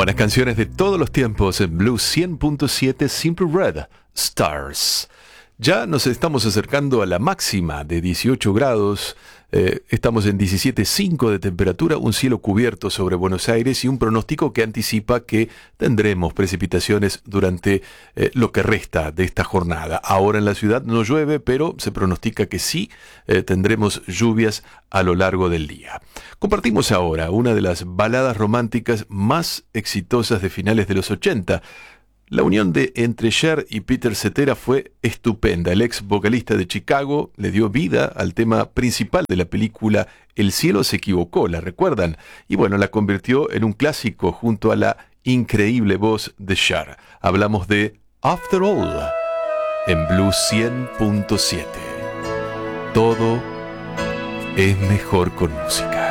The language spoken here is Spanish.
Buenas canciones de todos los tiempos en Blue 100.7 Simple Red, Stars. Ya nos estamos acercando a la máxima de 18 grados. Estamos en 17,5 de temperatura, un cielo cubierto sobre Buenos Aires y un pronóstico que anticipa que tendremos precipitaciones durante lo que resta de esta jornada. Ahora en la ciudad no llueve, pero se pronostica que sí tendremos lluvias a lo largo del día. Compartimos ahora una de las baladas románticas más exitosas de finales de los 80. La unión entre Cher y Peter Cetera fue estupenda. El ex vocalista de Chicago le dio vida al tema principal de la película El cielo se equivocó, ¿la recuerdan? Y bueno, la convirtió en un clásico junto a la increíble voz de Cher. Hablamos de After All en Blue 100.7. Todo es mejor con música.